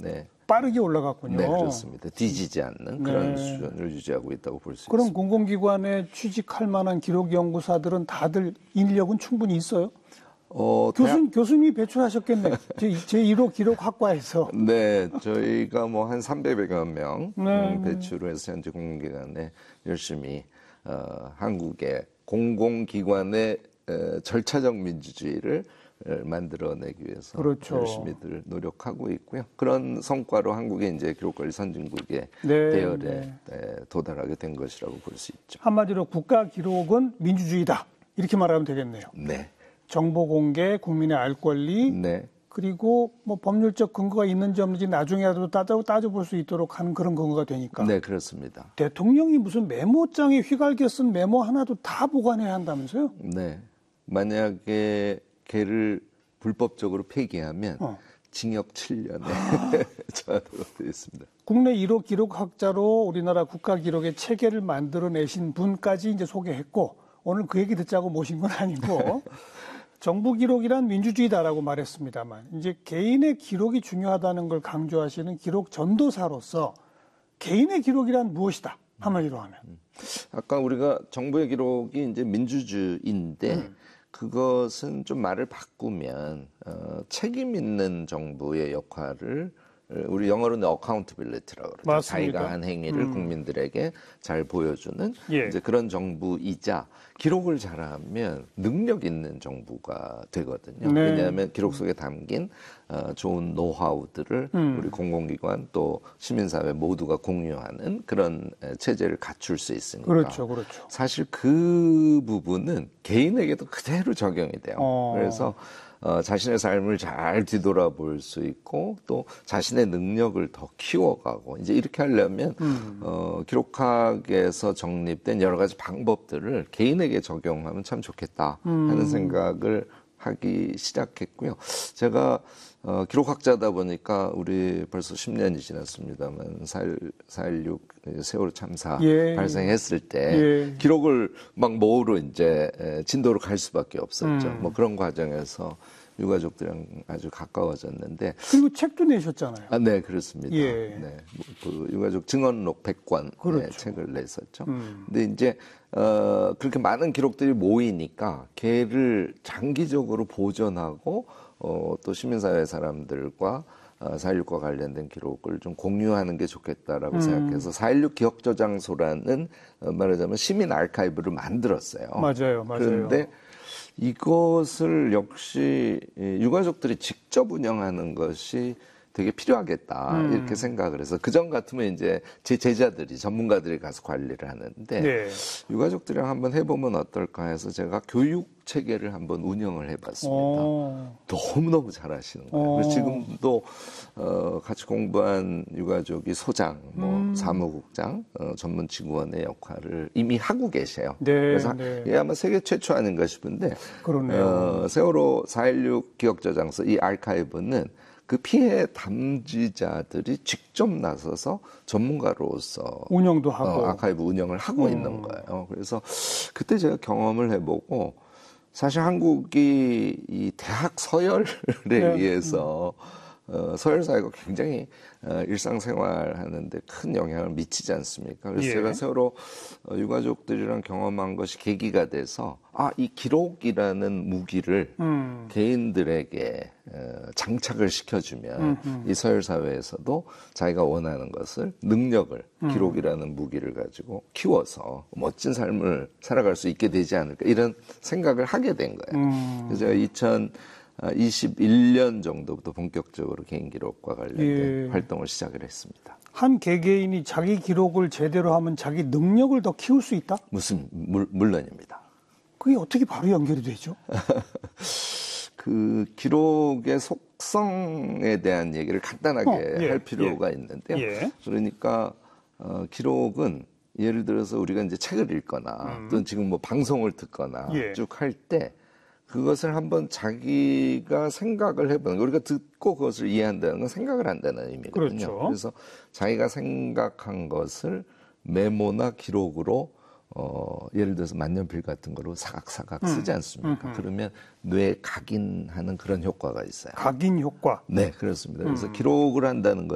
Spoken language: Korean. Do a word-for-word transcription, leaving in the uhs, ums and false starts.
네. 빠르게 올라갔군요. 네, 그렇습니다. 뒤지지 않는 그런 네. 수준을 유지하고 있다고 볼 수 그럼 있습니다. 공공기관에 취직할 만한 기록 연구사들은 다들 인력은 충분히 있어요? 어, 교수, 대학... 교수님이 배출하셨겠네. 제일 호 기록학과에서. 네, 저희가 뭐 한 삼백여 명 네, 음, 배출을 해서 현재 공공기관에 열심히 어, 한국의 공공기관의 어, 절차적 민주주의를 만들어내기 위해서 그렇죠. 열심히들 노력하고 있고요. 그런 성과로 한국의 이제 기록관리 선진국의 네, 대열에 네. 도달하게 된 것이라고 볼 수 있죠. 한마디로 국가 기록은 민주주의다. 이렇게 말하면 되겠네요. 네. 정보 공개, 국민의 알 권리, 네. 그리고 뭐 법률적 근거가 있는지 없는지 나중에라도 따져, 따져볼 수 있도록 하는 그런 근거가 되니까. 네, 그렇습니다. 대통령이 무슨 메모장에 휘갈겨 쓴 메모 하나도 다 보관해야 한다면서요? 네. 만약에 걔를 불법적으로 폐기하면 어. 징역 칠 년에 처하도록 되어 있습니다. 국내 일 호 기록학자로 우리나라 국가기록의 체계를 만들어내신 분까지 이제 소개했고, 오늘 그 얘기 듣자고 모신 건 아니고 정부 기록이란 민주주의다라고 말했습니다만, 이제 개인의 기록이 중요하다는 걸 강조하시는 기록 전도사로서 개인의 기록이란 무엇이다? 한마디로 하면. 아까 우리가 정부의 기록이 이제 민주주의인데 음. 그것은 좀 말을 바꾸면 어, 책임 있는 정부의 역할을 우리 영어로는 accountability라고 그러죠. 맞습니다. 자기가 한 행위를 음. 국민들에게 잘 보여주는 예. 이제 그런 정부이자 기록을 잘하면 능력 있는 정부가 되거든요. 네. 왜냐하면 기록 속에 담긴 어, 좋은 노하우들을 음. 우리 공공기관 또 시민사회 모두가 공유하는 그런 체제를 갖출 수 있으니까. 그렇죠, 그렇죠. 사실 그 부분은 개인에게도 그대로 적용이 돼요. 어. 그래서 어, 자신의 삶을 잘 뒤돌아볼 수 있고 또 자신의 능력을 더 키워가고 이제 이렇게 하려면 음. 어, 기록학에서 정립된 여러 가지 방법들을 개인에게 적용하면 참 좋겠다 하는 음. 생각을 하기 시작했고요. 제가 어, 기록학자다 보니까 우리 벌써 십 년이 지났습니다만 사 일육 세월호 참사 예. 발생했을 때 예. 기록을 막 모으러 이제 진도로 갈 수밖에 없었죠. 음. 뭐 그런 과정에서 유가족들이랑 아주 가까워졌는데 그리고 책도 내셨잖아요. 아, 네, 그렇습니다. 예. 네, 그 유가족 증언록 백 권의 그렇죠. 책을 냈었죠. 음. 근데 이제 어, 그렇게 많은 기록들이 모이니까 걔를 장기적으로 보존하고 어, 또 시민사회 사람들과 어, 사 일육과 관련된 기록을 좀 공유하는 게 좋겠다라고 음. 생각해서 사 일육 기억저장소라는 어, 말하자면 시민 아카이브를 만들었어요. 맞아요, 맞아요. 그런데 이것을 역시 유가족들이 직접 운영하는 것이 되게 필요하겠다 음. 이렇게 생각을 해서 그전 같으면 이제 제 제자들이 전문가들이 가서 관리를 하는데 네. 유가족들이랑 한번 해보면 어떨까 해서 제가 교육 체계를 한번 운영을 해봤습니다. 오. 너무너무 잘하시는 거예요. 그래서 지금도 어, 같이 공부한 유가족이 소장, 뭐 음. 사무국장, 어, 전문지구원의 역할을 이미 하고 계세요. 네, 그래서 네. 이게 아마 세계 최초 아닌가 싶은데 그렇네요. 어, 세월호 사 일육 기억저장소 이 아카이브는 그 피해 담지자들이 직접 나서서 전문가로서 운영도 하고 어, 아카이브 운영을 하고 음. 있는 거예요. 그래서 그때 제가 경험을 해보고 사실 한국이 이 대학 서열에 네. 의해서 어, 서열 사회가 굉장히 어, 일상생활하는데 큰 영향을 미치지 않습니까? 그래서 예. 제가 세월호 어, 유가족들이랑 경험한 것이 계기가 돼서 아, 이 기록이라는 무기를 음. 개인들에게 어, 장착을 시켜주면 음흠. 이 서열 사회에서도 자기가 원하는 것을 능력을 음. 기록이라는 무기를 가지고 키워서 멋진 삶을 살아갈 수 있게 되지 않을까 이런 생각을 하게 된 거예요. 음. 그래서 제가 이천이십일 년 정도부터 본격적으로 개인 기록과 관련된 예. 활동을 시작을 했습니다. 한 개개인이 자기 기록을 제대로 하면 자기 능력을 더 키울 수 있다? 무슨 물, 물론입니다. 그게 어떻게 바로 연결이 되죠? 그 기록의 속성에 대한 얘기를 간단하게 어, 예, 할 필요가 예. 있는데요. 예. 그러니까 어, 기록은 예를 들어서 우리가 이제 책을 읽거나 음. 또는 지금 뭐 방송을 듣거나 예. 쭉 할 때 그것을 한번 자기가 생각을 해보는 거. 우리가 듣고 그것을 이해한다는 건 생각을 한다는 의미거든요. 그렇죠. 그래서 자기가 생각한 것을 메모나 기록으로 어, 예를 들어서 만년필 같은 거로 사각사각 음. 쓰지 않습니까? 음, 음. 그러면 뇌에 각인하는 그런 효과가 있어요. 각인 효과? 네, 그렇습니다. 그래서 음. 기록을 한다는 것